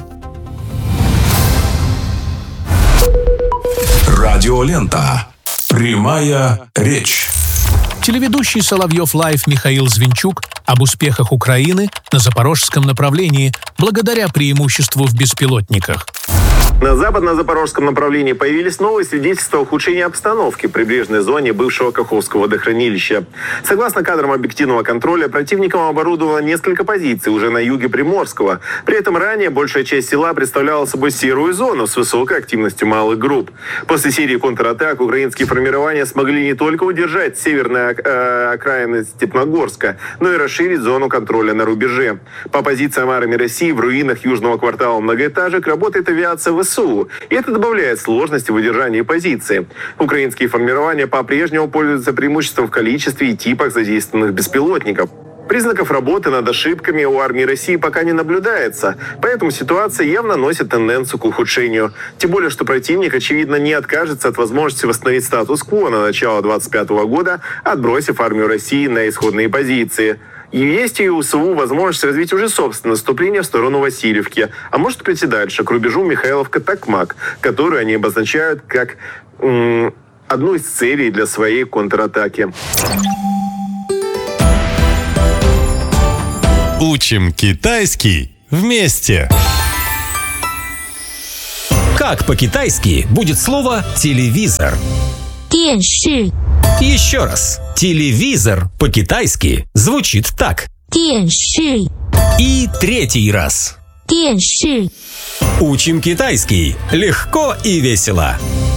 Радио Лента. Прямая речь. телеведущий Соловьев Лайв Михаил Звинчук об успехах Украины на запорожском направлении благодаря преимуществу в беспилотниках. На западно-запорожском направлении появились новые свидетельства ухудшения обстановки в прибрежной зоне бывшего Каховского водохранилища. Согласно кадрам объективного контроля, противником оборудовано несколько позиций уже на юге Приморского. При этом ранее большая часть села представляла собой серую зону с высокой активностью малых групп. После серии контратак украинские формирования смогли не только удержать северные окраины Степногорска, но и расширить зону контроля на рубеже. По позициям армии России в руинах южного квартала многоэтажек работает авиация ВСУ, и это добавляет сложности в удержании позиции. Украинские формирования по-прежнему пользуются преимуществом в количестве и типах задействованных беспилотников. Признаков работы над ошибками у армии России пока не наблюдается, поэтому ситуация явно носит тенденцию к ухудшению. Тем более, что противник, очевидно, не откажется от возможности восстановить статус-кво на начало 2025 года, отбросив армию России на исходные позиции. И есть и у СУ возможность развить уже собственное наступление в сторону Васильевки, а может пойти дальше, к рубежу Михайловка-Токмак, которую они обозначают как одну из целей для своей контратаки. Учим китайский вместе. Как по-китайски будет слово «телевизор»? 电视. Еще раз. Телевизор по-китайски звучит так. 电视. И третий раз. 电视. Учим китайский легко и весело.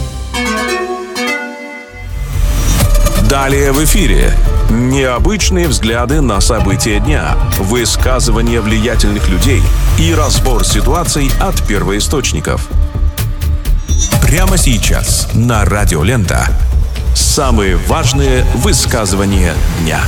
Далее в эфире необычные взгляды на события дня, высказывания влиятельных людей и разбор ситуаций от первоисточников. Прямо сейчас на Радио Лента самые важные высказывания дня.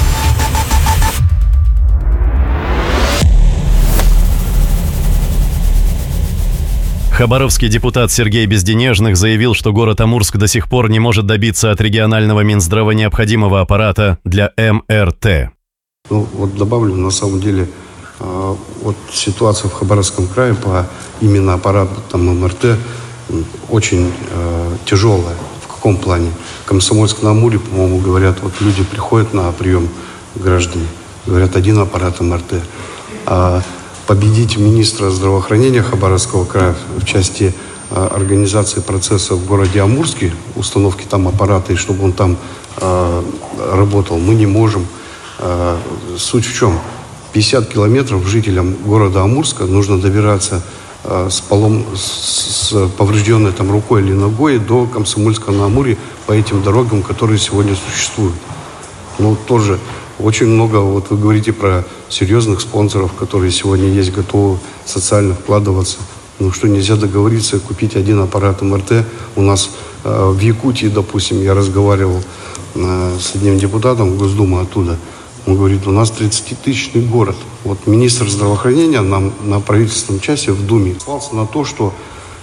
Хабаровский депутат Сергей Безденежных заявил, что город Амурск до сих пор не может добиться от регионального Минздрава необходимого аппарата для МРТ. Вот добавлю, на самом деле, вот ситуация в Хабаровском крае по именно аппарату МРТ очень тяжелая. В каком плане? В Комсомольск-на-Амуре, по-моему, говорят, вот люди приходят на прием граждан, говорят, один аппарат МРТ. А победить министра здравоохранения Хабаровского края в части организации процесса в городе Амурске, установки там аппарата, и чтобы он там работал, мы не можем. Суть в чем? 50 километров жителям города Амурска нужно добираться с поврежденной там рукой или ногой до Комсомольска-на-Амуре по этим дорогам, которые сегодня существуют. Ну, тоже очень много, вот вы говорите про серьезных спонсоров, которые сегодня есть, готовы социально вкладываться. Ну, что нельзя договориться и купить один аппарат МРТ. У нас в Якутии, допустим, я разговаривал с одним депутатом Госдумы оттуда. Он говорит, у нас 30-тысячный город. Вот министр здравоохранения нам на правительственном часе в Думе ссылался на то, что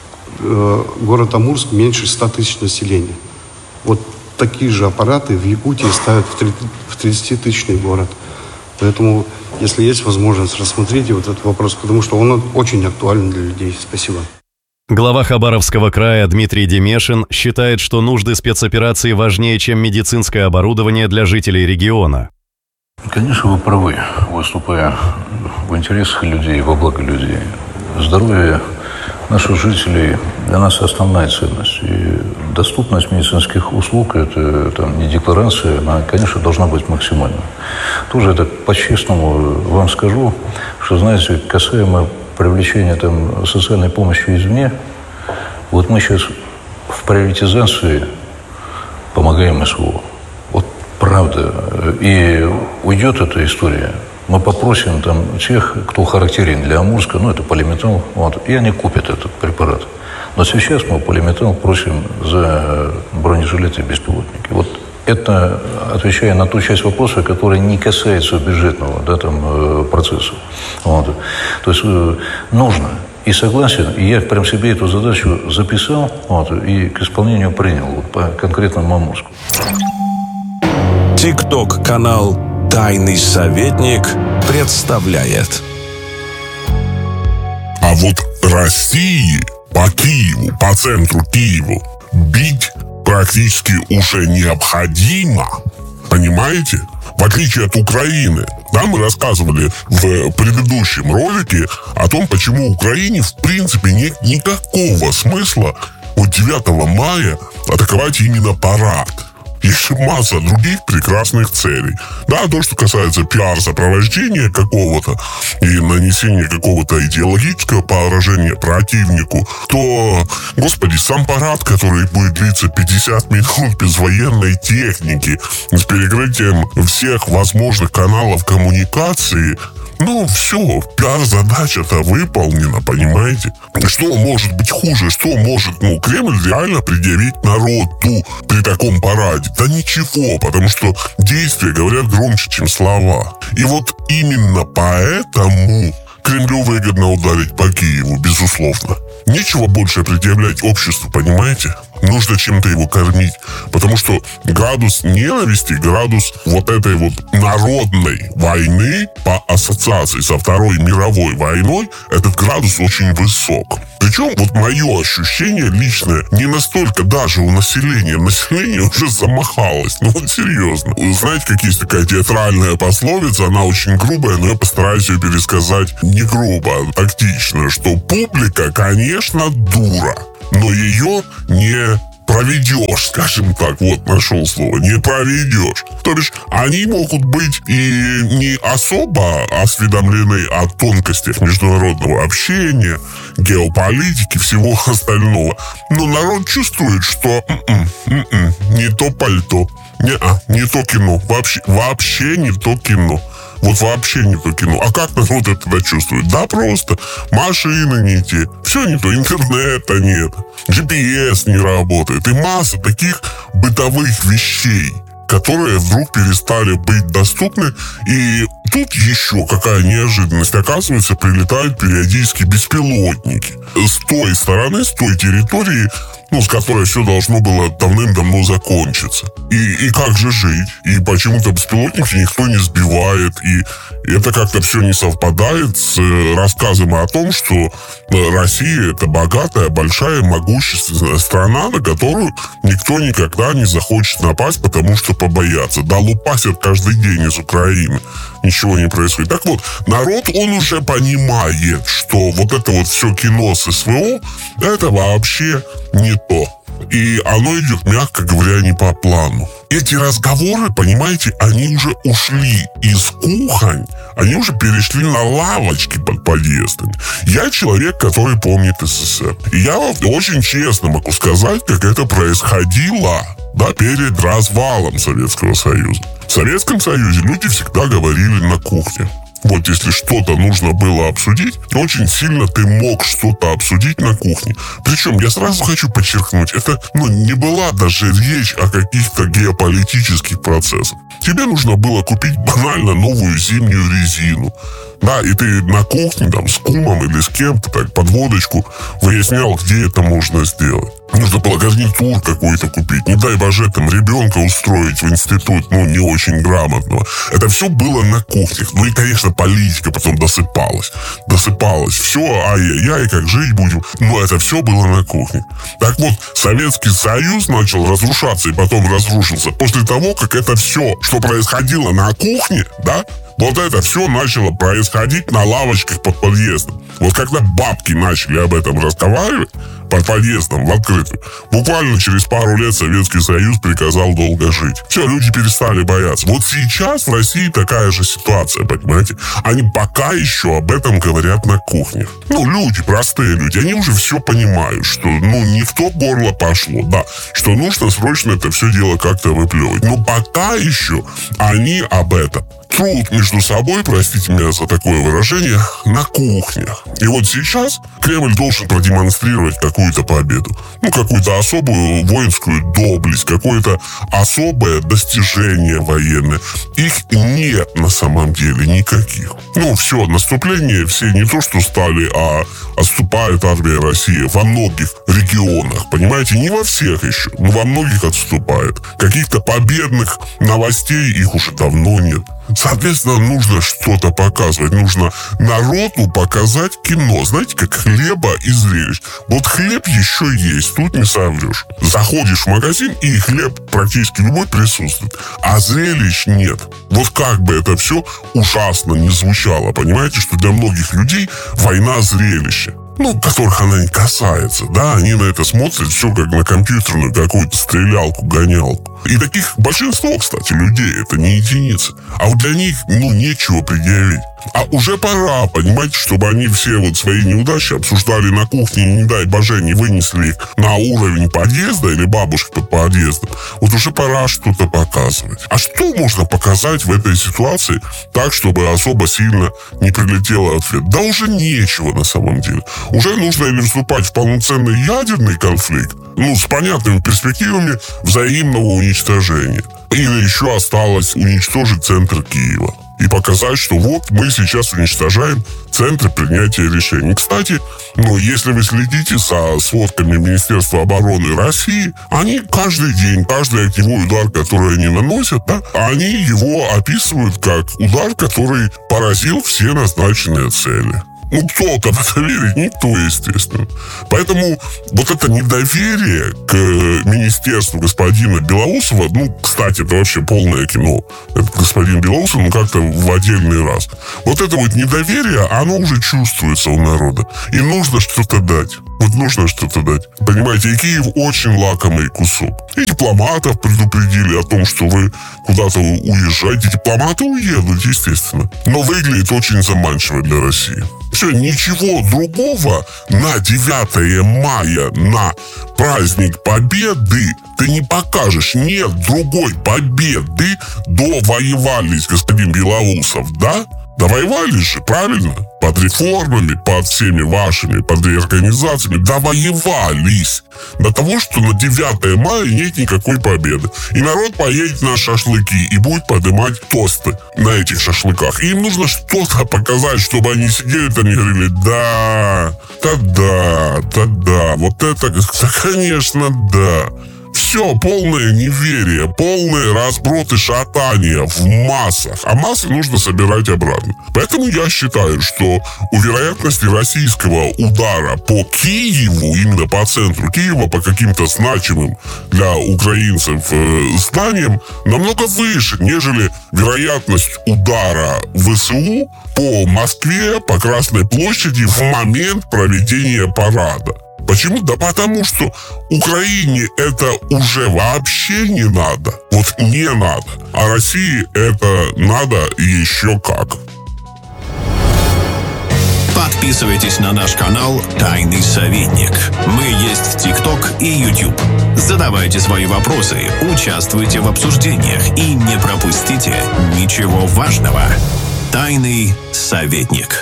город Амурск меньше 100 тысяч населения. Вот такие же аппараты в Якутии ставят в 30-тысячный город. Поэтому, если есть возможность, рассмотрите вот этот вопрос, потому что он очень актуален для людей. Спасибо. Глава Хабаровского края Дмитрий Демешин считает, что нужды спецоперации важнее, чем медицинское оборудование для жителей региона. Конечно, вы правы, выступая в интересах людей, во благо людей. Здоровье наших жителей для нас основная ценность. И доступность медицинских услуг – это там, не декларация, она, конечно, должна быть максимальной. Тоже это по-честному вам скажу, что, знаете, касаемо привлечения там, социальной помощи извне, вот мы сейчас в приоритизации помогаем СВО. Правда. И уйдет эта история. Мы попросим там тех, кто характерен для Амурска, ну, это полиметалл, вот, и они купят этот препарат. Но сейчас мы полиметалл просим за бронежилеты и беспилотники. Вот это, отвечая на ту часть вопроса, которая не касается бюджетного, да, там, процесса. Вот. То есть нужно. И согласен, и я прям себе эту задачу записал, вот, и к исполнению принял, вот, по конкретному Амурску. ТикТок-канал «Тайный советник» представляет. А вот России по Киеву, по центру Киева бить практически уже необходимо. Понимаете? В отличие от Украины. Да, мы рассказывали в предыдущем ролике о том, почему Украине в принципе нет никакого смысла вот 9 мая атаковать именно парад. Есть масса других прекрасных целей. Да, то, что касается пиар-сопровождения какого-то и нанесения какого-то идеологического поражения противнику, то, господи, сам парад, который будет длиться 50 минут без военной техники, с перекрытием всех возможных каналов коммуникации, ну, все, пиар-задача-то выполнена, понимаете? Что может быть хуже? Что может, Кремль реально предъявить народу при таком параде? Да ничего, потому что действия говорят громче, чем слова. И вот именно поэтому Кремлю выгодно ударить по Киеву, безусловно. Нечего больше предъявлять обществу, понимаете? Нужно чем-то его кормить. Потому что градус ненависти, градус вот этой вот народной войны по ассоциации со Второй мировой войной, этот градус очень высок. Причем вот мое ощущение личное не настолько даже у населения. Население уже замахалось. Ну вот серьезно. Вы знаете, как есть такая театральная пословица, она очень грубая, но я постараюсь ее пересказать не грубо, а тактично, что публика, конечно, дура, но ее не проведешь, скажем так, вот нашел слово, не проведешь. То бишь, они могут быть и не особо осведомлены о тонкостях международного общения, геополитики, всего остального. Но народ чувствует, что не то пальто, не то кино, вообще не то кино. Вот вообще не то кино. А как народ это тогда чувствует? Да просто. Машины не те. Все не то. Интернета нет. GPS не работает. И масса таких бытовых вещей, которые вдруг перестали быть доступны. И тут еще какая неожиданность. Оказывается, прилетают периодически беспилотники. С той стороны, с той территории, с которой все должно было давным-давно закончиться. И как же жить? И почему-то беспилотники никто не сбивает. И это как-то все не совпадает с рассказом о том, что Россия — это богатая, большая, могущественная страна, на которую никто никогда не захочет напасть, потому что побоятся. Да, лупасят каждый день из Украины. Ничего не происходит. Так вот, народ, он уже понимает, что вот это вот все кино с СВО, это вообще не то. И оно идет, мягко говоря, не по плану. Эти разговоры, понимаете, они уже ушли из кухонь, они уже перешли на лавочки под подъездами. Я человек, который помнит СССР. И я очень честно могу сказать, как это происходило, перед развалом Советского Союза. В Советском Союзе люди всегда говорили на кухне. Вот если что-то нужно было обсудить, очень сильно ты мог что-то обсудить на кухне. Причем я сразу хочу подчеркнуть, это не была даже речь о каких-то геополитических процессах. Тебе нужно было купить банально новую зимнюю резину. Да, и ты на кухне с кумом или с кем-то так под водочку выяснял, где это можно сделать. Нужно было гарнитур какой-то купить. Не дай боже, ребенка устроить в институт, не очень грамотного. Это все было на кухнях. И, конечно, политика потом досыпалась. Все, ай-яй-яй, как жить будем. Но это все было на кухне. Так вот, Советский Союз начал разрушаться и потом разрушился после того, как это все, что происходило на кухне, вот это все начало происходить на лавочках под подъездом. Вот когда бабки начали об этом разговаривать под подъездом в открытую, буквально через пару лет Советский Союз приказал долго жить. Все, люди перестали бояться. Вот сейчас в России такая же ситуация, понимаете? Они пока еще об этом говорят на кухнях. Люди, простые люди, они уже все понимают, что, не в то горло пошло, что нужно срочно это все дело как-то выплевывать. Но пока еще они об этом трут между собой, простите меня за такое выражение, на кухнях. И вот сейчас Кремль должен продемонстрировать какую-то победу. Какую-то особую воинскую доблесть, какое-то особое достижение военное. Их нет на самом деле никаких. Все, наступление все не то что стали, а отступает армия России во многих регионах, понимаете, не во всех еще, но во многих отступает. Каких-то победных новостей их уже давно нет. Соответственно, нужно что-то показывать. Нужно народу показать кино. Знаете, как хлеба и зрелищ. Вот хлеб еще есть, тут не соврешь. Заходишь в магазин, и хлеб практически любой присутствует. А зрелищ нет. Вот как бы это все ужасно не звучало. Понимаете, что для многих людей война зрелище. Которых она не касается, да, они на это смотрят все как на компьютерную какую-то стрелялку-гонялку. И таких большинство, кстати, людей, это не единицы. А вот для них, нечего предъявить. А уже пора, понимаете, чтобы они все вот свои неудачи обсуждали на кухне, не дай боже, не вынесли их на уровень подъезда или бабушки под подъездом. Вот уже пора что-то показывать. А что можно показать в этой ситуации так, чтобы особо сильно не прилетело ответ? Да уже нечего на самом деле. Уже нужно или вступать в полноценный ядерный конфликт, с понятными перспективами взаимного уничтожения. Или еще осталось уничтожить центр Киева. И показать, что вот мы сейчас уничтожаем центр принятия решений. Кстати, если вы следите за сводками Министерства обороны России, они каждый день, каждый огневой удар, который они наносят, они его описывают как удар, который поразил все назначенные цели. Кто-то в это верит, никто, естественно. Поэтому вот это недоверие к министерству господина Белоусова, кстати, это вообще полное кино. Этот господин Белоусов, как-то в отдельный раз. Вот это вот недоверие, оно уже чувствуется у народа. И нужно что-то дать. Нужно что-то дать. Понимаете, и Киев очень лакомый кусок. И дипломатов предупредили о том, что вы куда-то уезжаете. Дипломаты уедут, естественно. Но выглядит очень заманчиво для России. Все, ничего другого на 9 мая, на праздник Победы ты не покажешь. Нет другой победы. Довоевались, господин Белоусов, да? Довоевались же, правильно? Под реформами, под всеми вашими, под реорганизациями довоевались до того, что на 9 мая нет никакой победы. И народ поедет на шашлыки и будет поднимать тосты на этих шашлыках. И им нужно что-то показать, чтобы они сидели там и говорили: да, вот это, конечно, да. Все, полное неверие, полные разброты, шатания в массах. А массы нужно собирать обратно. Поэтому я считаю, что у вероятности российского удара по Киеву, именно по центру Киева, по каким-то значимым для украинцев зданиям, намного выше, нежели вероятность удара ВСУ по Москве, по Красной площади в момент проведения парада. Почему? Да потому что Украине это уже вообще не надо. Вот не надо. А России это надо еще как. Подписывайтесь на наш канал «Тайный советник». Мы есть в ТикТок и YouTube. Задавайте свои вопросы, участвуйте в обсуждениях и не пропустите ничего важного. «Тайный советник».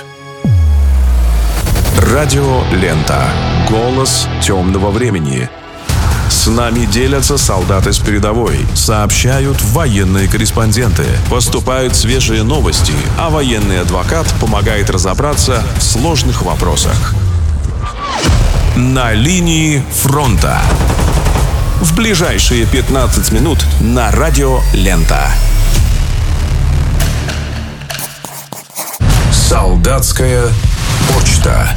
Радио «Лента». Голос темного времени. С нами делятся солдаты с передовой, сообщают военные корреспонденты, поступают свежие новости, а военный адвокат помогает разобраться в сложных вопросах. На линии фронта. В ближайшие 15 минут на радио «Лента». Солдатская почта.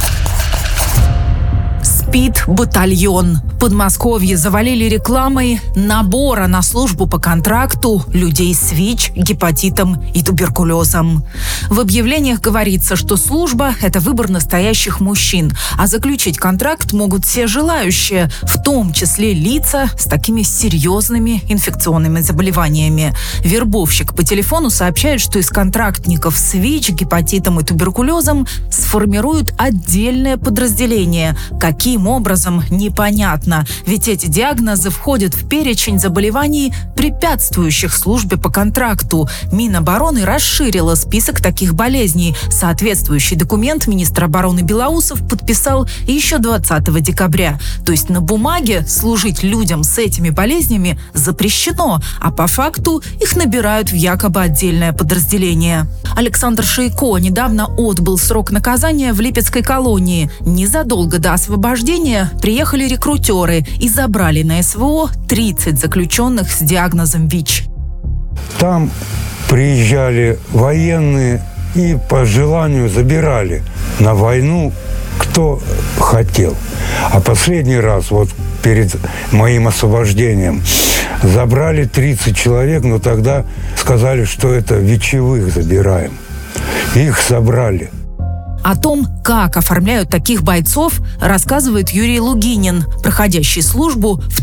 Спид-батальон. Подмосковье завалили рекламой набора на службу по контракту людей с ВИЧ, гепатитом и туберкулезом. В объявлениях говорится, что служба – это выбор настоящих мужчин, а заключить контракт могут все желающие, в том числе лица с такими серьезными инфекционными заболеваниями. Вербовщик по телефону сообщает, что из контрактников с ВИЧ, гепатитом и туберкулезом сформируют отдельное подразделение. Каким образом – непонятно. непонятно, ведь эти диагнозы входят в перечень заболеваний, препятствующих службе по контракту. Минобороны расширила список таких болезней. Соответствующий документ министр обороны Белоусов подписал еще 20 декабря. То есть на бумаге служить людям с этими болезнями запрещено, а по факту их набирают в якобы отдельное подразделение. Александр Шейко недавно отбыл срок наказания в Липецкой колонии. Незадолго до освобождения приехали рекрутеры и забрали на СВО 30 заключенных с диагнозом ВИЧ. Там приезжали военные и по желанию забирали на войну, кто хотел. А последний раз, вот перед моим освобождением, забрали 30 человек, но тогда сказали, что это ВИЧевых забираем. Их забрали. О том, как оформляют таких бойцов, рассказывает Юрий Лугинин, проходящий службу в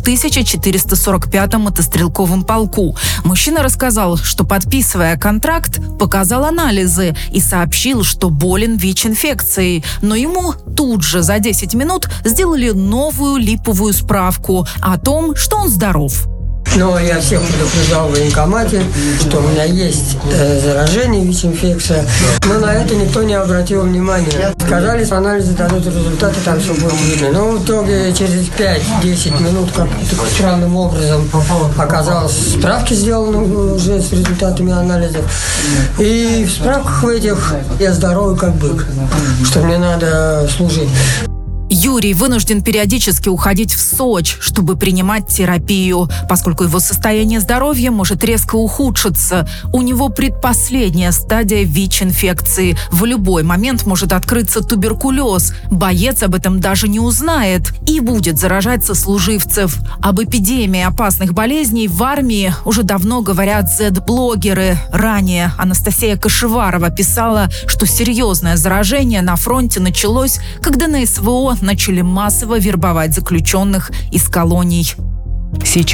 1445-м мотострелковом полку. Мужчина рассказал, что, подписывая контракт, показал анализы и сообщил, что болен ВИЧ-инфекцией. Но ему тут же за 10 минут сделали новую липовую справку о том, что он здоров. Но я всех предупреждал в военкомате, что у меня есть заражение, ВИЧ-инфекция, но на это никто не обратил внимания. Сказали, что анализы дадут результаты, там все будет видно. Но в итоге через 5-10 минут, как странным образом оказалось, справки сделаны уже с результатами анализов. И в справках в этих я здоровый как бык, что мне надо служить. Юрий вынужден периодически уходить в Сочи, чтобы принимать терапию, поскольку его состояние здоровья может резко ухудшиться. У него предпоследняя стадия ВИЧ-инфекции. В любой момент может открыться туберкулез. Боец об этом даже не узнает и будет заражать сослуживцев. Об эпидемии опасных болезней в армии уже давно говорят Z-блогеры. Ранее Анастасия Кашеварова писала, что серьезное заражение на фронте началось, когда на СВО начали массово вербовать заключенных из колоний. Сейчас